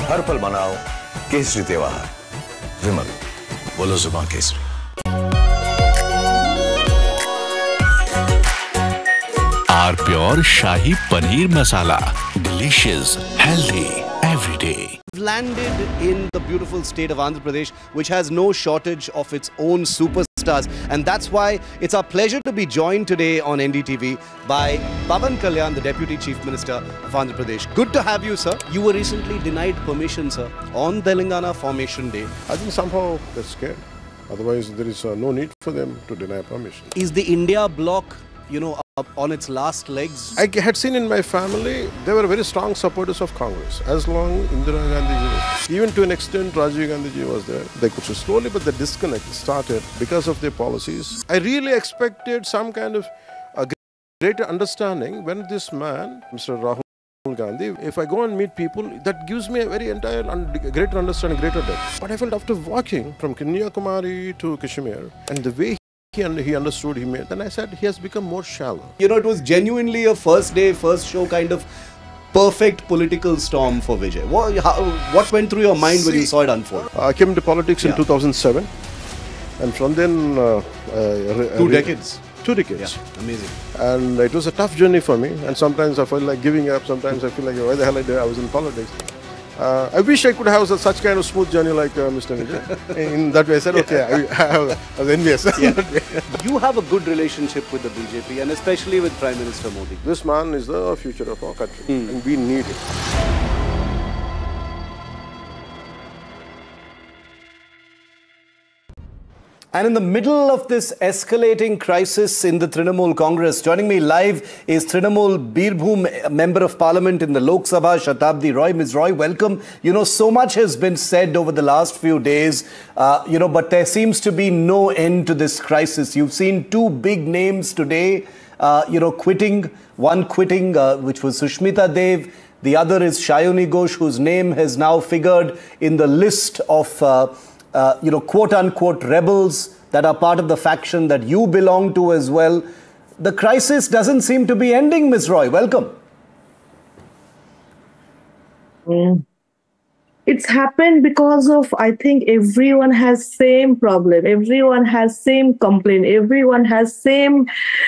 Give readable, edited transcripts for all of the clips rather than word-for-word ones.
हर पल मनाओ केसरी त्योहार। विमल, बोलो जुबान Kesari. Are pure shahi paneer masala, delicious, healthy every day. Landed in the beautiful state of Andhra Pradesh, which has no shortage of its own superstars, and that's why it's our pleasure to be joined today on NDTV by Pawan Kalyan, the Deputy Chief Minister of Andhra Pradesh. Good to have you, sir. You were recently denied permission, sir, on Telangana Formation Day. I think somehow they're scared. Otherwise, there is no need for them to deny permission. Is the India bloc, on its last legs? I had seen in my family, they were very strong supporters of Congress. As long Indira Gandhi, even to an extent Rajiv Gandhi was there, they could slowly, but the disconnect started because of their policies. I really expected some kind of a greater understanding when this man, Mr. Rahul Gandhi, if I go and meet people, that gives me a very entire greater understanding, greater depth. But I felt after walking from Kanyakumari to Kashmir, and the way he understood, then I said he has become more shallow. It was genuinely a first day, first show kind of perfect political storm for Vijay. What went through your mind when you saw it unfold? I came into politics in 2007, and from then... 2 decades. 2 decades. Yeah, amazing. And it was a tough journey for me, and sometimes I felt like giving up, sometimes I feel like, why the hell I was in politics. I wish I could have such kind of smooth journey like Mr. Vijay. In that way, I said, okay, I was envious. Yeah. You have a good relationship with the BJP, and especially with Prime Minister Modi. This man is the future of our country, and we need it. And in the middle of this escalating crisis in the Trinamool Congress, joining me live is Trinamool Birbhum Member of Parliament in the Lok Sabha, Shatabdi Roy. Ms. Roy, welcome. So much has been said over the last few days, but there seems to be no end to this crisis. You've seen 2 big names today, quitting. One quitting, which was Sushmita Dev. The other is Shayoni Ghosh, whose name has now figured in the list of quote-unquote rebels that are part of the faction that you belong to as well. The crisis doesn't seem to be ending, Ms. Roy. Welcome. It's happened because of, I think, everyone has same problem. Everyone has same complaint. Everyone has same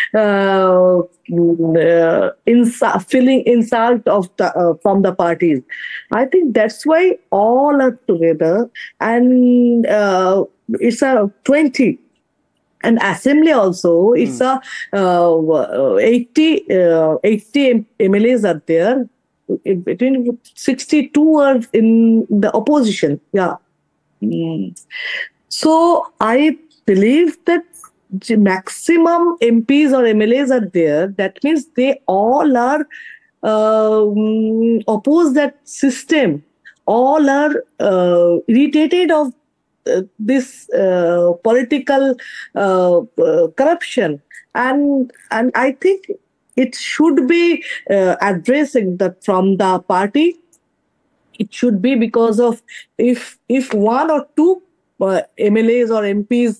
feeling insult of from the parties. I think that's why all are together, and it's a 20. And assembly also, it's a 80 MLAs are there. Between 62 are in the opposition. Yeah. So I believe that the maximum MPs or MLAs are there. That means they all are oppose that system. All are irritated of this political corruption. And I think it should be addressing that from the party. It should be because of if 1 or 2 MLAs or MPs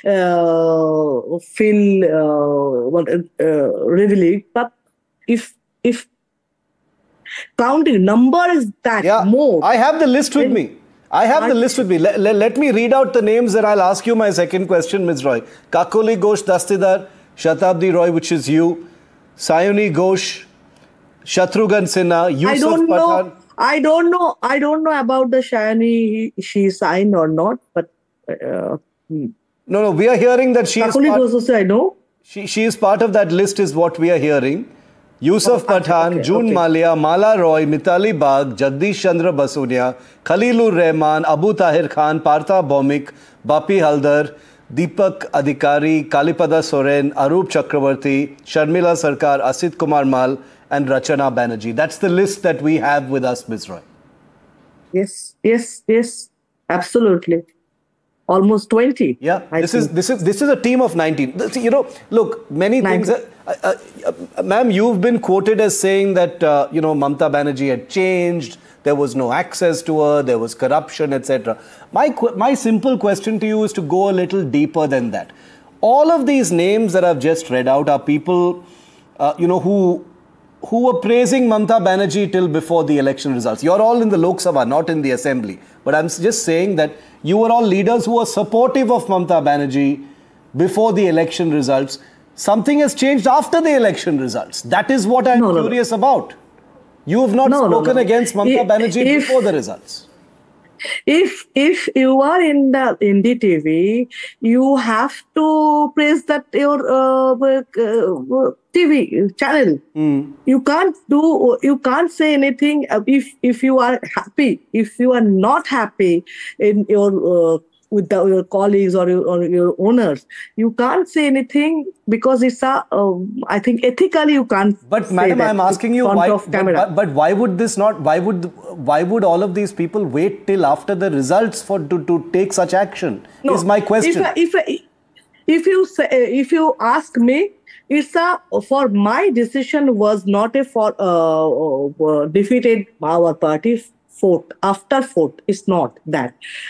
feel relieved, but if counting number is that more. I have the list with me. Let me read out the names and I'll ask you my second question, Ms. Roy. Kakoli Ghosh Dastidar, Shatabdi Roy, which is you, Sayoni Ghosh, Shatrughan Sinha, Yusuf Pathan. I don't know about the Shayani, she signed or not, but... No, we are hearing that she Kakoli Ghosh also, I know. She is part of that list is what we are hearing. Yusuf Pathan, June Malia, Mala Roy, Mitali Bagh, Jagdish Chandra Basunia, Khalilur Rahman, Abu Tahir Khan, Partha Bhaumik, Bapi Haldar, Deepak Adhikari, Kalipada Soren, Arup Chakravarti, Sharmila Sarkar, Asit Kumar Mal, and Rachana Banerjee. That's the list that we have with us, Ms. Roy. Yes, absolutely. Almost 20. Yeah, this is a team of 19. Look, many 19. Things. Ma'am, you've been quoted as saying that Mamata Banerjee had changed. There was no access to her. There was corruption, etc. My simple question to you is to go a little deeper than that. All of these names that I've just read out are people, who were praising Mamata Banerjee till before the election results. You're all in the Lok Sabha, not in the Assembly. But I'm just saying that you were all leaders who were supportive of Mamata Banerjee before the election results. Something has changed after the election results. That is what I'm curious about. You have not spoken against Mamata Banerjee before the results. If you are in the NDTV, you have to praise that your TV channel. You can't say anything if you are happy. If you are not happy in your with your colleagues or your owners, you can't say anything because it's I think ethically you can't. But madam, I'm asking you why. But why would this not? Why would all of these people wait till after the results to take such action? No, is my question. If you ask me, it's for my decision was not for defeated our party. After fourth, it's not that.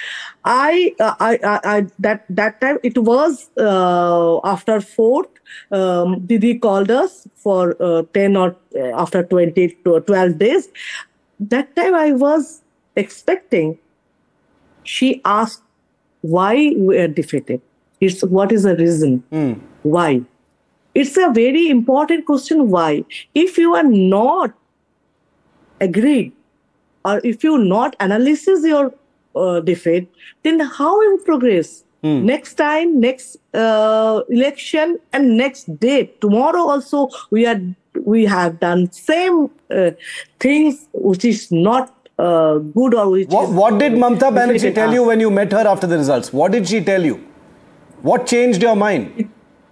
That time it was after fourth. Didi called us for 10 or after 20 to 12 days. That time I was expecting. She asked why we are defeated. What is the reason? Why? It's a very important question. Why? If you are not agreed, or if you not analysis your defeat, then how you progress? Next time, next election, and next day, tomorrow also we have done same things which is not good or which. What did Mamata Banerjee tell you when you met her after the results? What did she tell you? What changed your mind?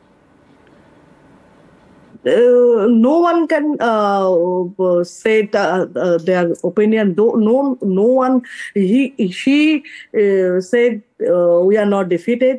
No one can say their opinion. No one. She said we are not defeated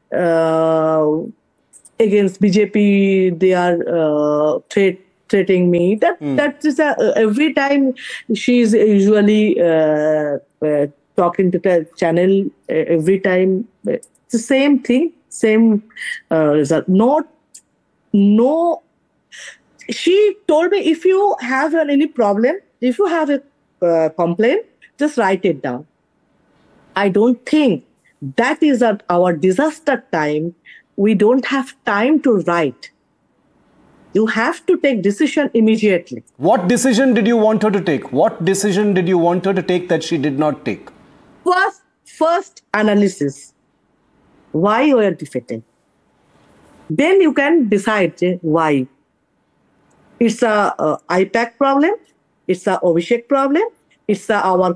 against BJP. They are threatening me. That is every time she is usually talking to the channel. Every time it's the same thing, same result. No. She told me, if you have any problem, if you have a complaint, just write it down. I don't think that is at our disaster time. We don't have time to write. You have to take decision immediately. What decision did you want her to take? What decision did you want her to take that she did not take? First analysis. Why you are defeated. Then you can decide why. It's a IPAC problem. It's a Abhishek problem. It's our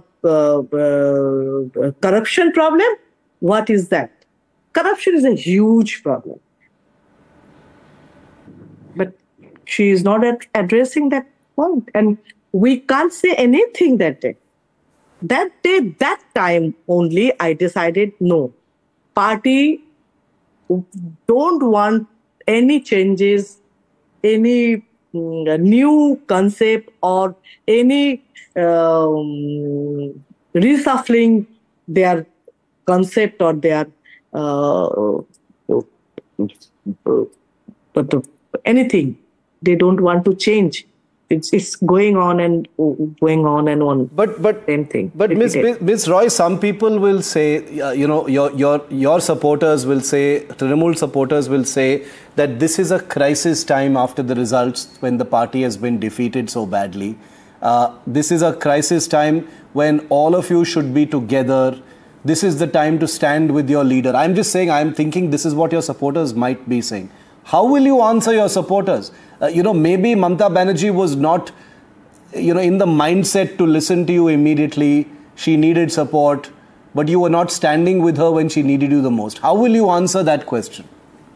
corruption problem. What is that? Corruption is a huge problem. But she is not addressing that point. And we can't say anything that day. That day, that time only, I decided, no. Party don't want any changes, any new concept or any reshuffling their concept or their anything. They don't want to change. It's going on and on. But same thing. But Ms. Roy, some people will say, your supporters will say, Trinamool supporters will say that this is a crisis time after the results when the party has been defeated so badly. This is a crisis time when all of you should be together. This is the time to stand with your leader. I'm just saying, I'm thinking this is what your supporters might be saying. How will you answer your supporters? Maybe Mamata Banerjee was not, in the mindset to listen to you immediately. She needed support, but you were not standing with her when she needed you the most. How will you answer that question?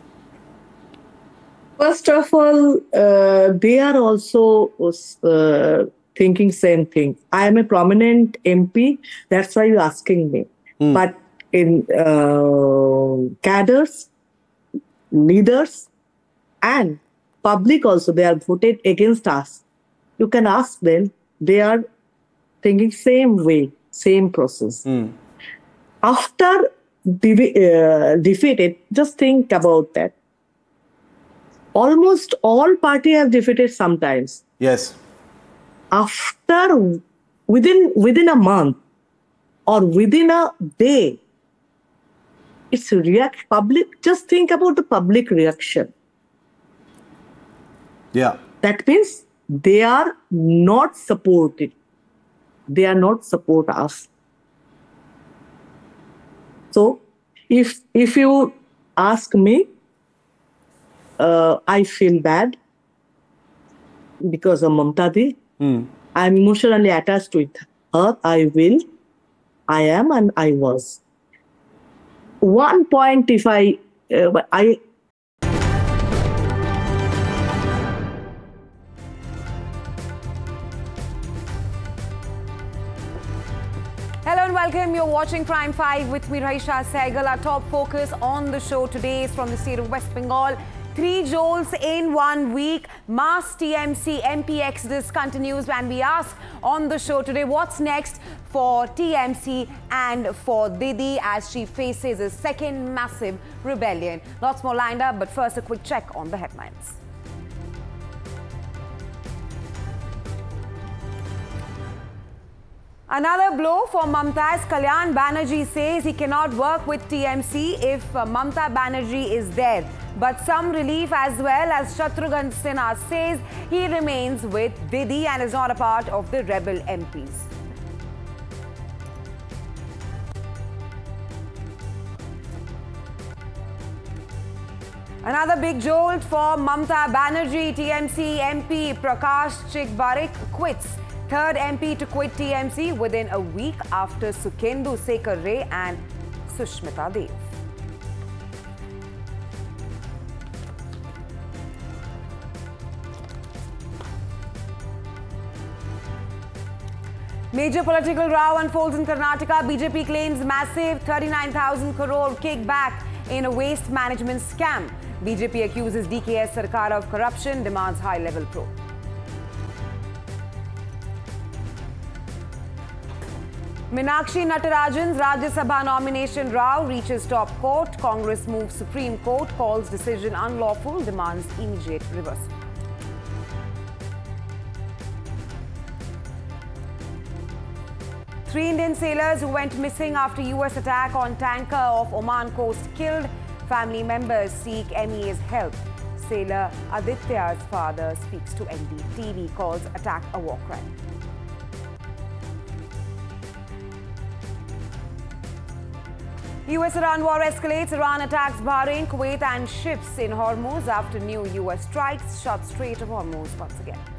First of all, they are also thinking same thing. I am a prominent MP. That's why you're asking me. But in cadres, leaders, and public also, they are voted against us. You can ask them. They are thinking same way, same process. After defeated, just think about that. Almost all parties have defeated sometimes. Yes. After, within a month or within a day, it's public. Just think about the public reaction. Yeah. That means they are not supported. They are not support us. So, if you ask me, I feel bad because of Mamta Di. I'm emotionally attached with her. I am, and I was. One point, if I Hello and welcome. You're watching Prime 5 with me, Raisha Sehgal. Our top focus on the show today is from the state of West Bengal. 3 jolts in 1 week. Mass TMC MP exodus continues, and we ask on the show today what's next for TMC and for Didi as she faces a second massive rebellion. Lots more lined up, but first a quick check on the headlines. Another blow for Mamta as Kalyan Banerjee says he cannot work with TMC if Mamta Banerjee is there. But some relief as well, as Shatrughan Sinha says he remains with Didi and is not a part of the rebel MPs. Another big jolt for Mamta Banerjee. TMC MP Prakash Chikbarik quits. Third MP to quit TMC within a week after Sukhendu Sekhar Ray and Sushmita Dev. Major political row unfolds in Karnataka. BJP claims massive 39,000 crore kickback in a waste management scam. BJP accuses DKS Sarkar of corruption, demands high-level probe. Meenakshi Natarajan's Rajya Sabha nomination row reaches top court. Congress moves Supreme Court, calls decision unlawful, demands immediate reversal. Three Indian sailors who went missing after US attack on tanker off Oman coast killed. Family members seek MEA's help. Sailor Aditya's father speaks to NDTV, calls attack a war crime. US-Iran war escalates. Iran attacks Bahrain, Kuwait and ships in Hormuz after new US strikes. Shut Strait of Hormuz once again.